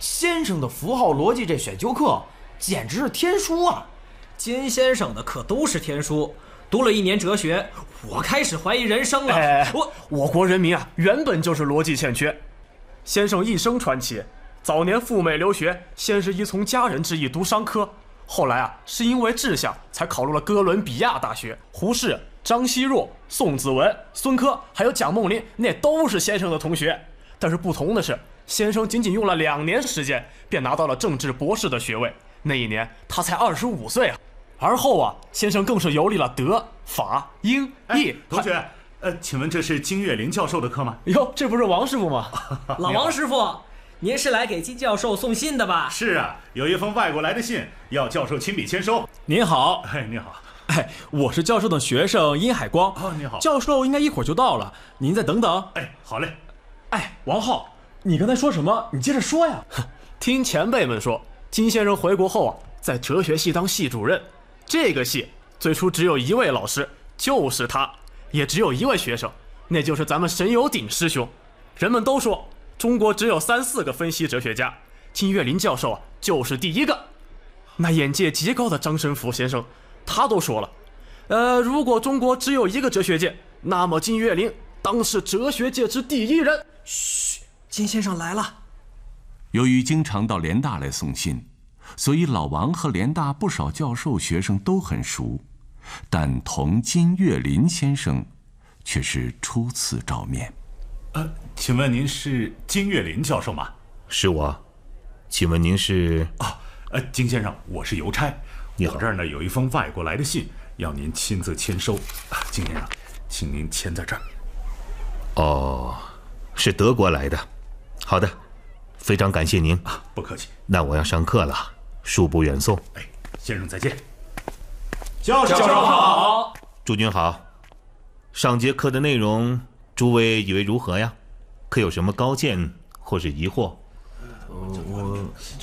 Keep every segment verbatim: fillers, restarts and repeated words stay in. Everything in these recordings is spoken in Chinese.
先生的符号逻辑这选修课简直是天书啊！ 金先生的课都是天书，读了一年哲学，我开始怀疑人生了。 哎， 我我国人民啊，原本就是逻辑欠缺。先生一生传奇，早年赴美留学，先是依从家人之意读商科，后来啊，是因为志向才考入了哥伦比亚大学。胡适、张奚若、宋子文、孙科还有蒋梦麟，那都是先生的同学。但是不同的是，先生仅仅用了两年时间，便拿到了政治博士的学位。那一年他才二十五岁啊。而后啊，先生更是游历了德、法、英、意。 同学，呃，请问这是金岳霖教授的课吗？ 哟，这不是王师傅吗？ 老王师傅，您是来给金教授送信的吧？ 是啊，有一封外国来的信，要教授亲笔签收。 您好， 哎，你好， 哎，我是教授的学生殷海光。 哦，你好， 教授应该一会儿就到了，您再等等。 哎，好嘞。 哎，王浩，你刚才说什么？你接着说呀。 听前辈们说，金先生回国后啊，在哲学系当系主任。这个系最初只有一位老师，就是他，也只有一位学生，那就是咱们沈有鼎师兄。人们都说中国只有三四个分析哲学家，金岳霖教授啊就是第一个。那眼界极高的张申福先生，他都说了，呃，如果中国只有一个哲学界，那么金岳霖当是哲学界之第一人。 嘘，金先生来了。 由于经常到联大来送信，所以老王和联大不少教授学生都很熟，但同金岳霖先生却是初次照面。 呃，请问您是金岳霖教授吗？ 是我。请问您是？ 啊，呃，金先生，我是邮差。 你好， 我这儿呢有一封外国来的信，要您亲自签收。啊，金先生，请您签在这儿。 哦，是德国来的。好的，非常感谢您。 啊，不客气。 那我要上课了。恕不远送。 哎，先生再见。 教授好。 诸君好。上节课的内容，诸位以为如何呀？可有什么高见或是疑惑？ 我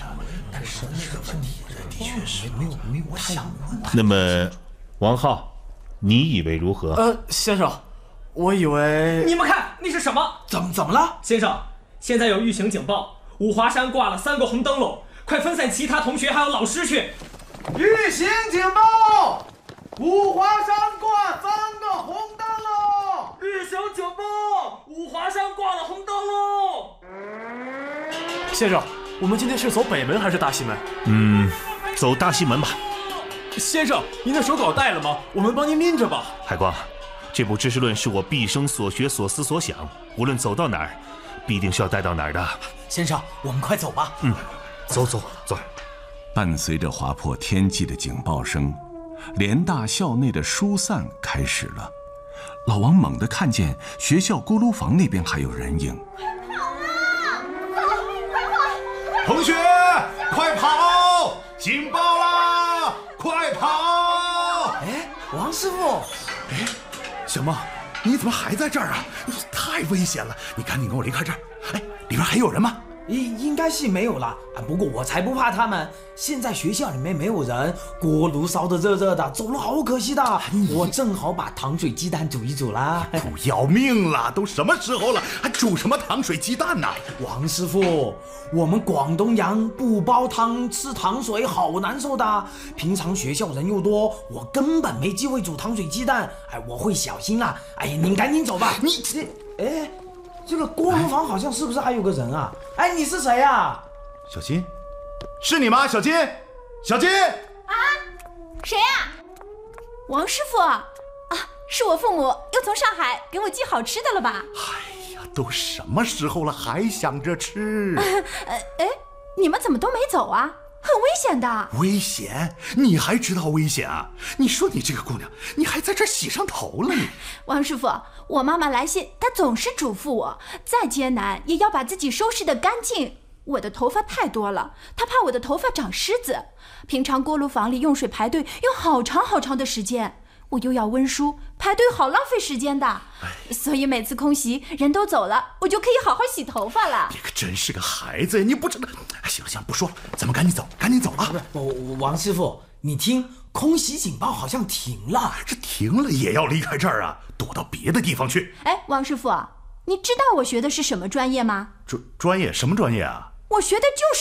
的确是没有没有太那么，王浩，你以为如何？ 呃，先生，我以为…… 你们看，那是什么？ 怎么怎么了？ 先生，现在有预警警报，五华山挂了三个红灯笼。快分散其他同学还有老师去！ 预警警报！五华山挂三个红灯笼！ 预警警报！五华山挂了红灯笼！ 先生，我们今天是走北门还是大西门？ 嗯，走大西门吧。 先生，您的手稿带了吗？我们帮您拎着吧。 海光，这部知识论是我毕生所学所思所想，无论走到哪儿，必定是要带到哪儿的。 先生，我们快走吧。 嗯。走走走！ 伴随着划破天际的警报声，联大校内的疏散开始了。老王猛地看见学校锅炉房那边还有人影。 快跑啊！走，快跑！ 同学，快跑！警报啦！快跑！ 哎，王师傅， 哎，小梦，你怎么还在这儿啊？太危险了！你赶紧跟我离开这儿。哎，里边还有人吗？ 应应该是没有啦，不过我才不怕他们。现在学校里面没有人，锅炉烧得热热的，走了好可惜的。我正好把糖水鸡蛋煮一煮啦。 不要命了，都什么时候了，还煮什么糖水鸡蛋呢？ 王师傅，我们广东人不煲汤吃糖水好难受的。平常学校人又多，我根本没机会煮糖水鸡蛋。哎，我会小心啦。哎呀，您赶紧走吧。 你哎。这个锅炉房好像是不是还有个人啊？哎，你是谁啊？ 小金，是你吗？小金，小金啊，谁呀？王师傅啊，是我父母又从上海给我寄好吃的了吧？ 哎呀，都什么时候了，还想着吃？ 呃，哎，你们怎么都没走啊？很危险的。 危险？你还知道危险啊？你说你这个姑娘，你还在这洗上头了你？ 王师傅，我妈妈来信，她总是嘱咐我，再艰难也要把自己收拾得干净。我的头发太多了，她怕我的头发长虱子。平常锅炉房里用水排队用好长好长的时间，我又要温书，排队好浪费时间的。所以每次空袭人都走了，我就可以好好洗头发了。 你可真是个孩子呀！你不知道……行了行了，不说了，咱们赶紧走，赶紧走啊！ 不是，王师傅，你听，空袭警报好像停了。 这停了也要离开这儿啊，躲到别的地方去。 哎，王师傅，你知道我学的是什么专业吗？ 专专业什么专业啊？ 我学的就是